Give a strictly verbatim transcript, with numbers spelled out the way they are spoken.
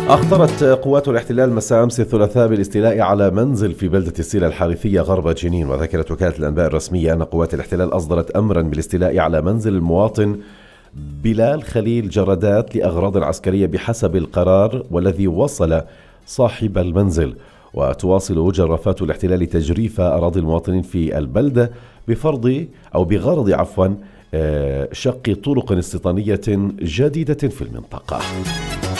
أخطرت قوات الاحتلال مساء أمس الثلاثاء بالاستيلاء على منزل في بلدة السيلة الحارثية غرب جنين. وذكرت وكالة الأنباء الرسمية أن قوات الاحتلال أصدرت أمرا بالاستيلاء على منزل المواطن بلال خليل جردات لأغراض عسكرية بحسب القرار، والذي وصل صاحب المنزل. وتواصل جرافات الاحتلال تجريف أراضي المواطنين في البلدة بفرض أو بغرض عفوا شق طرق استيطانية جديدة في المنطقة.